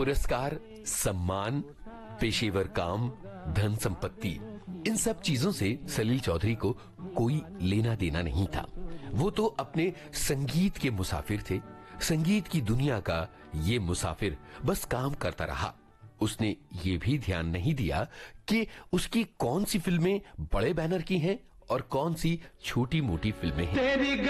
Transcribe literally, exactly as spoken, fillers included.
पुरस्कार, सम्मान, पेशेवर काम, धन संपत्ति, इन सब चीजों से सलील चौधरी को कोई लेना देना नहीं था। वो तो अपने संगीत के मुसाफिर थे। संगीत की दुनिया का ये मुसाफिर बस काम करता रहा। उसने ये भी ध्यान नहीं दिया कि उसकी कौन सी फिल्में बड़े बैनर की हैं और कौन सी छोटी मोटी फिल्में हैं।